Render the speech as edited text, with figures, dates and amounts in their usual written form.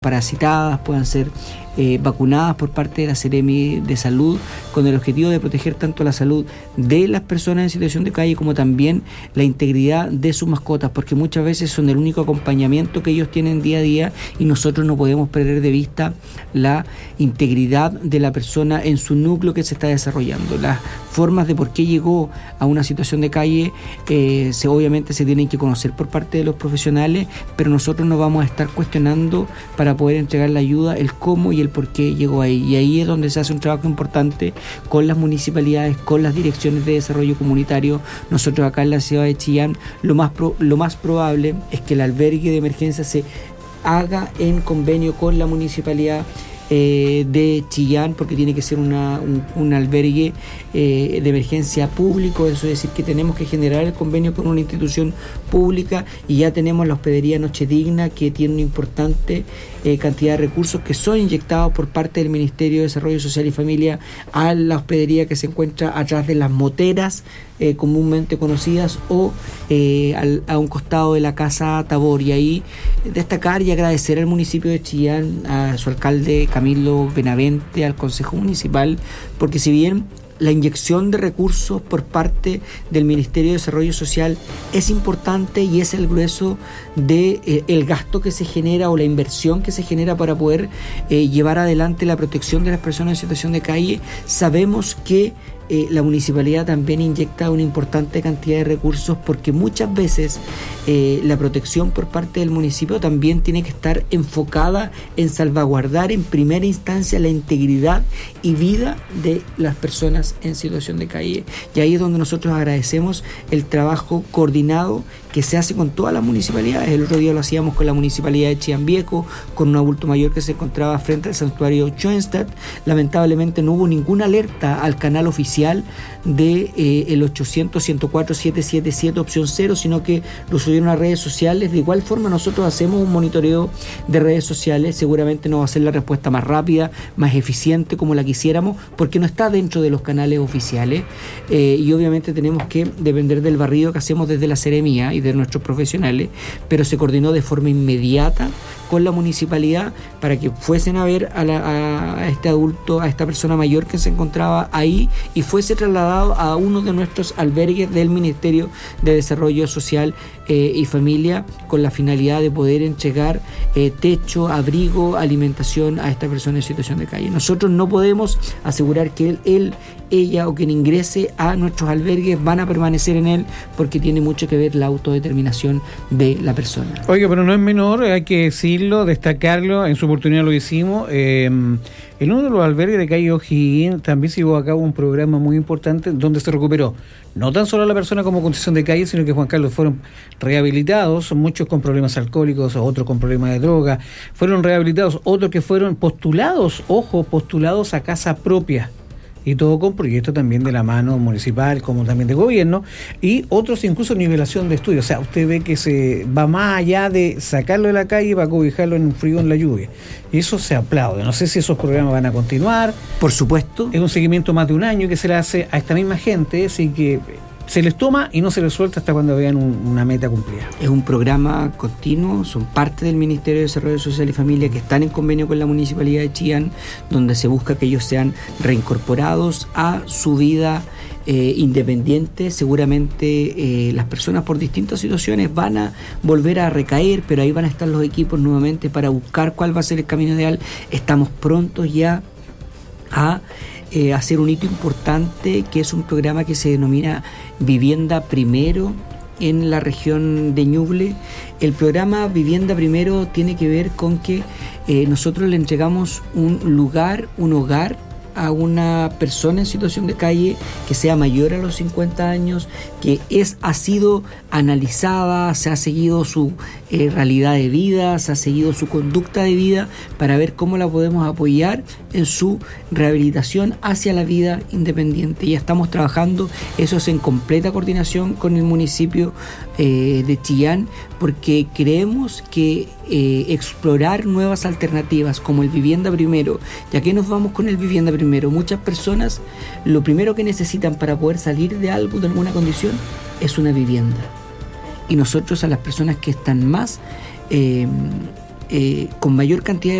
parasitadas, puedan ser vacunadas por parte de la Seremi de Salud, con el objetivo de proteger tanto la salud de las personas en situación de calle como también la integridad de sus mascotas, porque muchas veces son el único acompañamiento que ellos tienen día a día y nosotros no podemos perder de vista la integridad de la persona en su núcleo que se está desarrollando. Las formas de por qué llegó a una situación de calle obviamente se tienen que conocer por parte de los profesionales, pero nosotros no vamos a estar cuestionando para poder entregar la ayuda, el cómo y el por qué llegó ahí. Y ahí es donde se hace un trabajo importante con las municipalidades, con las direcciones de desarrollo comunitario. Nosotros acá en la ciudad de Chillán, lo más probable es que el albergue de emergencia se haga en convenio con la municipalidad de Chillán, porque tiene que ser un albergue de emergencia público. Eso es decir, que tenemos que generar el convenio con una institución pública, y ya tenemos la hospedería Noche Digna, que tiene una importante cantidad de recursos que son inyectados por parte del Ministerio de Desarrollo Social y Familia a la hospedería que se encuentra atrás de las moteras comúnmente conocidas, o a un costado de la Casa Tabor. Y ahí destacar y agradecer al municipio de Chillán, a su alcalde Camilo Benavente, al Consejo Municipal, porque si bien la inyección de recursos por parte del Ministerio de Desarrollo Social es importante y es el grueso de el gasto que se genera o la inversión que se genera para poder llevar adelante la protección de las personas en situación de calle, sabemos que la municipalidad también inyecta una importante cantidad de recursos, porque muchas veces la protección por parte del municipio también tiene que estar enfocada en salvaguardar en primera instancia la integridad y vida de las personas en situación de calle. Y ahí es donde nosotros agradecemos el trabajo coordinado que se hace con todas las municipalidades. El otro día lo hacíamos con la municipalidad de Chillán Viejo, con un adulto mayor que se encontraba frente al santuario Schoenstatt. Lamentablemente no hubo ninguna alerta al canal oficial de el 800-104-777 opción 0, sino que lo subieron a redes sociales. De igual forma nosotros hacemos un monitoreo de redes sociales. Seguramente no va a ser la respuesta más rápida, más eficiente como la quisiéramos, porque no está dentro de los canales oficiales, y obviamente tenemos que depender del barrido que hacemos desde la Seremía y de nuestros profesionales, pero se coordinó de forma inmediata con la municipalidad para que fuesen a ver a este adulto, a esta persona mayor que se encontraba ahí, y fuese trasladado a uno de nuestros albergues del Ministerio de Desarrollo Social y Familia, con la finalidad de poder entregar techo, abrigo, alimentación a esta persona en situación de calle. Nosotros no podemos asegurar que él, ella o quien ingrese a nuestros albergues van a permanecer en él, porque tiene mucho que ver la autodeterminación de la persona. Oiga, pero no es menor, hay que decirlo, destacarlo, en su oportunidad lo hicimos. En uno de los albergues de calle O'Higgins también se llevó a cabo un programa muy importante donde se recuperó no tan solo a la persona como condición de calle, sino que, Juan Carlos, fueron rehabilitados, muchos con problemas alcohólicos, otros con problemas de droga, fueron rehabilitados, otros que fueron postulados a casa propia. Y todo con proyectos también de la mano municipal, como también de gobierno, y otros incluso nivelación de estudios. O sea, usted ve que se va más allá de sacarlo de la calle para cobijarlo en un frío, en la lluvia. Y eso se aplaude. No sé si esos programas van a continuar. Por supuesto. Es un seguimiento más de un año que se le hace a esta misma gente, así que se les toma y no se les suelta hasta cuando vean una meta cumplida. Es un programa continuo, son parte del Ministerio de Desarrollo Social y Familia, que están en convenio con la Municipalidad de Chillán, donde se busca que ellos sean reincorporados a su vida independiente. Seguramente las personas por distintas situaciones van a volver a recaer, pero ahí van a estar los equipos nuevamente para buscar cuál va a ser el camino ideal. Estamos prontos ya a hacer un hito importante, que es un programa que se denomina Vivienda Primero en la región de Ñuble. El programa Vivienda Primero tiene que ver con que nosotros le entregamos un lugar, un hogar a una persona en situación de calle que sea mayor a los 50 años, que ha sido analizada, se ha seguido su realidad de vida, se ha seguido su conducta de vida, para ver cómo la podemos apoyar en su rehabilitación hacia la vida independiente. Ya estamos trabajando, eso es en completa coordinación con el municipio de Chillán, porque creemos que explorar nuevas alternativas como el Vivienda Primero. ¿Ya que nos vamos con el Vivienda Primero? Muchas personas lo primero que necesitan para poder salir de algo, de alguna condición, es una vivienda. Y nosotros, a las personas que están más con mayor cantidad de